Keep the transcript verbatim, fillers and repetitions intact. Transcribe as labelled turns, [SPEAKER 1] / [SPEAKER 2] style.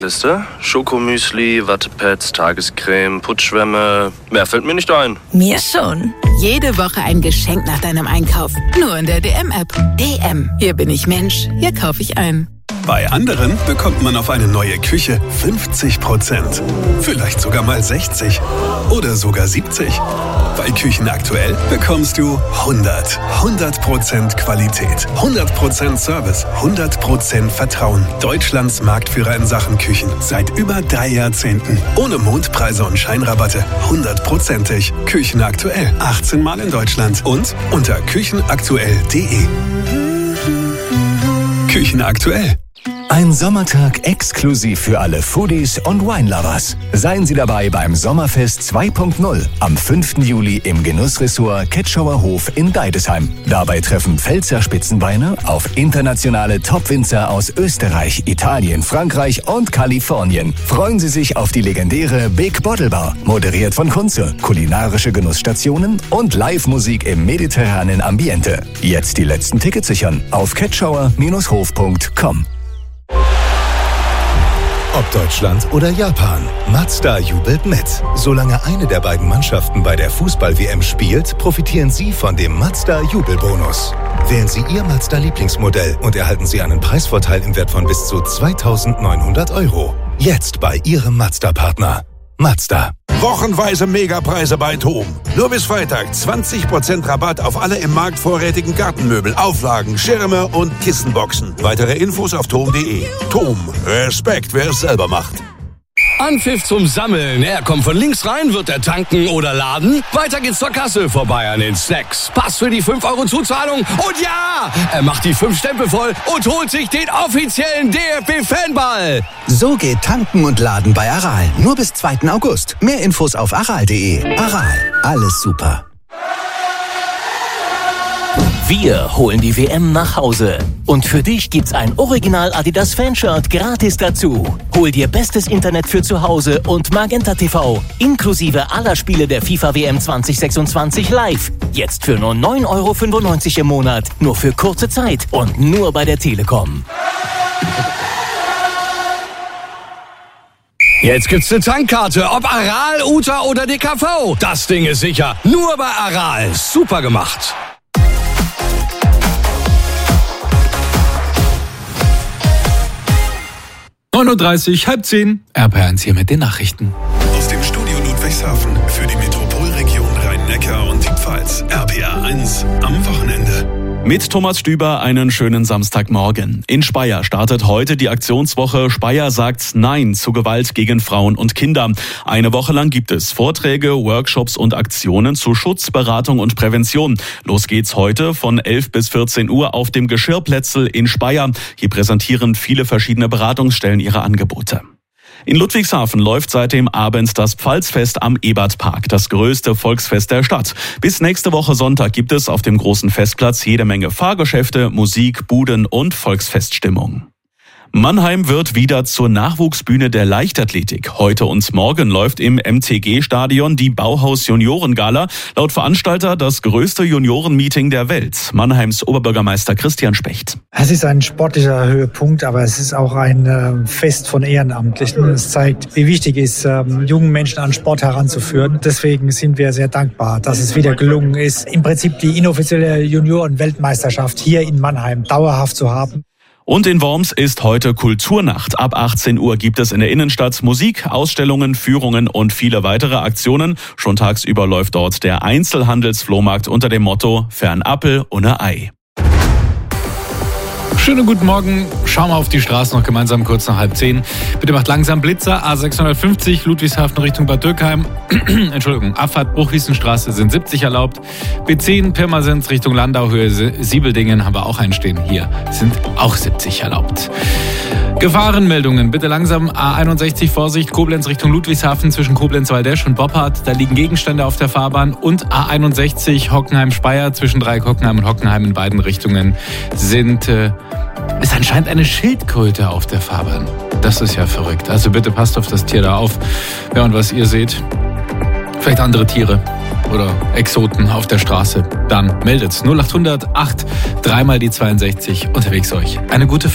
[SPEAKER 1] Liste? Schokomüsli, Wattepads, Tagescreme, Putzschwämme. Mehr fällt mir nicht ein.
[SPEAKER 2] Mir schon.
[SPEAKER 3] Jede Woche ein Geschenk nach deinem Einkauf. Nur in der D M-App. D M. Hier bin ich Mensch. Hier kaufe ich ein.
[SPEAKER 4] Bei anderen bekommt man auf eine neue Küche fünfzig Prozent. Vielleicht sogar mal sechzig. Oder sogar siebzig. Bei Küchen aktuell bekommst du hundert. hundert Prozent Qualität. hundert Prozent Service. hundert Prozent Vertrauen. Deutschlands Marktführer in Sachen Küchen. Seit über drei Jahrzehnten. Ohne Mondpreise und Scheinrabatte. hundertprozentig. Küchen aktuell. achtzehn Mal in Deutschland. Und unter küchenaktuell punkt de. Küchen aktuell.
[SPEAKER 5] Ein Sommertag exklusiv für alle Foodies und Wine-Lovers. Seien Sie dabei beim Sommerfest zwei Punkt null am fünften Juli im Genussressort Ketschauer Hof in Deidesheim. Dabei treffen Pfälzer Spitzenweine auf internationale Top-Winzer aus Österreich, Italien, Frankreich und Kalifornien. Freuen Sie sich auf die legendäre Big Bottle Bar, moderiert von Kunze, kulinarische Genussstationen und Live-Musik im mediterranen Ambiente. Jetzt die letzten Tickets sichern auf ketschauer Hof punkt com.
[SPEAKER 6] Ob Deutschland oder Japan, Mazda jubelt mit. Solange eine der beiden Mannschaften bei der Fußball-W M spielt, profitieren Sie von dem Mazda-Jubelbonus. Wählen Sie Ihr Mazda-Lieblingsmodell und erhalten Sie einen Preisvorteil im Wert von bis zu zweitausendneunhundert Euro. Jetzt bei Ihrem Mazda-Partner. Mazda.
[SPEAKER 7] Wochenweise Megapreise bei TOM. Nur bis Freitag zwanzig Prozent Rabatt auf alle im Markt vorrätigen Gartenmöbel, Auflagen, Schirme und Kissenboxen. Weitere Infos auf tom punkt de. TOM. Respekt, wer es selber macht.
[SPEAKER 8] Anpfiff zum Sammeln. Er kommt von links rein, wird er tanken oder laden. Weiter geht's zur Kasse, vorbei an den Snacks. Pass für die fünf Euro Zuzahlung. Und ja, er macht die fünf Stempel voll und holt sich den offiziellen D F B-Fanball.
[SPEAKER 9] So geht Tanken und Laden bei Aral. Nur bis zweiten August. Mehr Infos auf aral punkt de. Aral. Alles super.
[SPEAKER 10] Wir holen die W M nach Hause. Und für dich gibt's ein Original Adidas Fanshirt gratis dazu. Hol dir bestes Internet für zu Hause und Magenta T V. Inklusive aller Spiele der FIFA W M zwanzig sechsundzwanzig live. Jetzt für nur neun Euro fünfundneunzig im Monat. Nur für kurze Zeit und nur bei der Telekom.
[SPEAKER 8] Jetzt gibt's eine Tankkarte, ob Aral, Uta oder D K V. Das Ding ist sicher. Nur bei Aral. Super gemacht.
[SPEAKER 11] neun Uhr dreißig, halb zehn. R P R eins hier mit den Nachrichten.
[SPEAKER 4] Aus dem Studio Ludwigshafen für die Metropolregion Rhein-Neckar und die Pfalz. R P R eins am Wochenende.
[SPEAKER 12] Mit Thomas Stüber einen schönen Samstagmorgen. In Speyer startet heute die Aktionswoche Speyer sagt Nein zu Gewalt gegen Frauen und Kinder. Eine Woche lang gibt es Vorträge, Workshops und Aktionen zu Schutz, Beratung und Prävention. Los geht's heute von elf bis vierzehn Uhr auf dem Geschirrplätzel in Speyer. Hier präsentieren viele verschiedene Beratungsstellen ihre Angebote. In Ludwigshafen läuft seit dem Abend das Pfalzfest am Ebertpark, das größte Volksfest der Stadt. Bis nächste Woche Sonntag gibt es auf dem großen Festplatz jede Menge Fahrgeschäfte, Musik, Buden und Volksfeststimmung. Mannheim wird wieder zur Nachwuchsbühne der Leichtathletik. Heute und morgen läuft im M T G-Stadion die Bauhaus Juniorengala. Laut Veranstalter das größte Juniorenmeeting der Welt. Mannheims Oberbürgermeister Christian Specht.
[SPEAKER 13] Es ist ein sportlicher Höhepunkt, aber es ist auch ein äh, Fest von Ehrenamtlichen. Es zeigt, wie wichtig es ist, ähm, jungen Menschen an Sport heranzuführen. Deswegen sind wir sehr dankbar, dass es wieder gelungen ist, im Prinzip die inoffizielle Junioren-Weltmeisterschaft hier in Mannheim dauerhaft zu haben.
[SPEAKER 12] Und in Worms ist heute Kulturnacht. Ab achtzehn Uhr gibt es in der Innenstadt Musik, Ausstellungen, Führungen und viele weitere Aktionen. Schon tagsüber läuft dort der Einzelhandelsflohmarkt unter dem Motto Fern Appel ohne Ei.
[SPEAKER 11] Schönen guten Morgen. Schauen wir auf die Straße noch gemeinsam kurz nach halb zehn. Bitte macht langsam Blitzer. A sechshundertfünfzig Ludwigshafen Richtung Bad Dürkheim. Entschuldigung. Abfahrt Bruchwiesenstraße sind siebzig erlaubt. B zehn Pirmasens Richtung Landauhöhe Siebeldingen haben wir auch einstehen. Hier sind auch siebzig erlaubt. Gefahrenmeldungen. Bitte langsam. A einundsechzig Vorsicht. Koblenz Richtung Ludwigshafen zwischen Koblenz-Waldesch und Boppard. Da liegen Gegenstände auf der Fahrbahn. Und A einundsechzig Hockenheim-Speyer zwischen Dreieck Hockenheim und Hockenheim in beiden Richtungen sind... Äh, ist anscheinend eine Schildkröte auf der Fahrbahn. Das ist ja verrückt. Also bitte passt auf das Tier da auf. Ja, und was ihr seht, vielleicht andere Tiere oder Exoten auf der Straße, dann meldet's. null acht hundert acht, dreimal die zweiundsechzig unterwegs euch. Eine gute